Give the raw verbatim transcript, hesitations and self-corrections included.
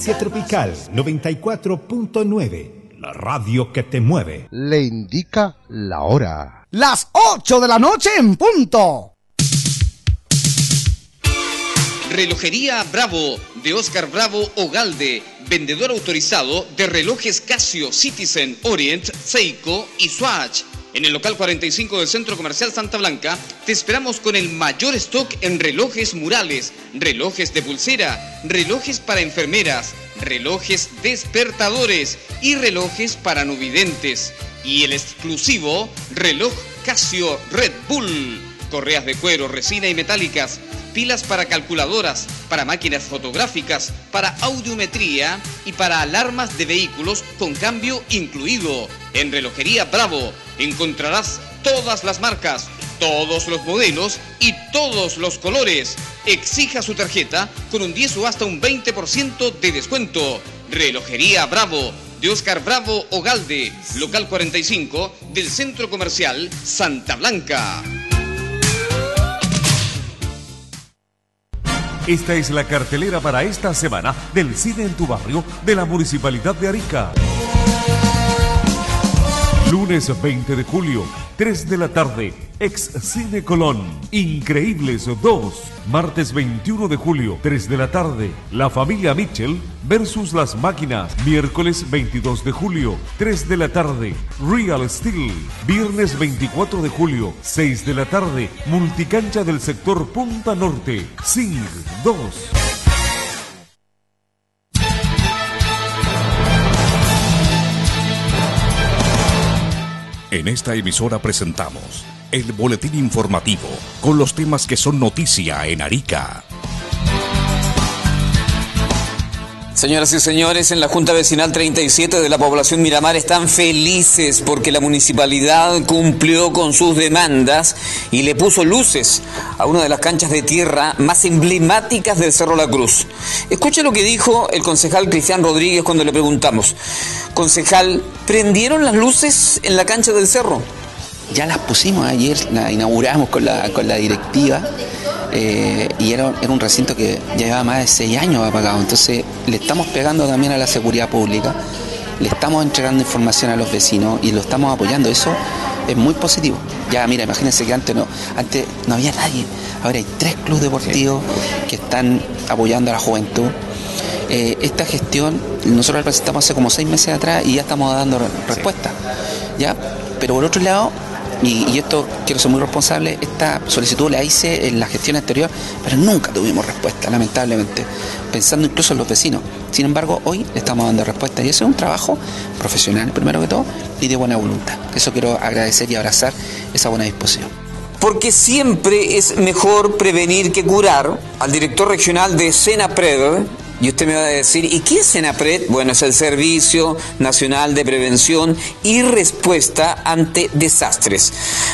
Tropical noventa y cuatro punto nueve, la radio que te mueve. Le indica la hora. Las ocho de la noche en punto. Relojería Bravo, de Oscar Bravo Ogalde, vendedor autorizado de relojes Casio, Citizen, Orient, Seiko y Swatch. En el local cuarenta y cinco del Centro Comercial Santa Blanca, te esperamos con el mayor stock en relojes murales, relojes de pulsera, relojes para enfermeras, relojes despertadores y relojes para no videntes. Y el exclusivo reloj Casio Red Bull, correas de cuero, resina y metálicas, pilas para calculadoras, para máquinas fotográficas, para audiometría y para alarmas de vehículos con cambio incluido. En Relojería Bravo encontrarás todas las marcas, todos los modelos y todos los colores. Exija su tarjeta con un diez o hasta un veinte por ciento de descuento. Relojería Bravo, de Oscar Bravo Ogalde, local cuarenta y cinco del Centro Comercial Santa Blanca. Esta es la cartelera para esta semana del cine en tu barrio de la Municipalidad de Arica. Lunes veinte de julio, tres de la tarde, Ex Cine Colón, Increíbles dos. Martes veintiuno de julio, tres de la tarde, La Familia Mitchell versus Las Máquinas. Miércoles veintidós de julio, tres de la tarde, Real Steel. Viernes veinticuatro de julio, seis de la tarde, Multicancha del sector Punta Norte, Sing dos. En esta emisora presentamos el boletín informativo con los temas que son noticia en Arica. Señoras y señores, en la Junta Vecinal treinta y siete de la población Miramar están felices porque la municipalidad cumplió con sus demandas y le puso luces a una de las canchas de tierra más emblemáticas del Cerro La Cruz. Escuche lo que dijo el concejal Cristian Rodríguez cuando le preguntamos: concejal, ¿prendieron las luces en la cancha del Cerro? Ya las pusimos ayer, la inauguramos con la, con la directiva. Eh, y era, era un recinto que ya llevaba más de seis años apagado, entonces le estamos pegando también a la seguridad pública, le estamos entregando información a los vecinos y lo estamos apoyando. Eso es muy positivo. Ya mira, imagínense que antes no, antes no había nadie, ahora hay tres clubes deportivos que están apoyando a la juventud. Eh, esta gestión nosotros la presentamos hace como seis meses atrás y ya estamos dando respuesta, ya, pero por otro lado, Y, y esto quiero ser muy responsable, esta solicitud la hice en la gestión anterior, pero nunca tuvimos respuesta, lamentablemente, pensando incluso en los vecinos. Sin embargo, hoy le estamos dando respuesta y eso es un trabajo profesional, primero que todo, y de buena voluntad. Eso quiero agradecer y abrazar esa buena disposición. Porque siempre es mejor prevenir que curar. Al director regional de Senapred, y usted me va a decir, ¿y qué es Senapred? Bueno, es el Servicio Nacional de Prevención y Respuesta ante Desastres.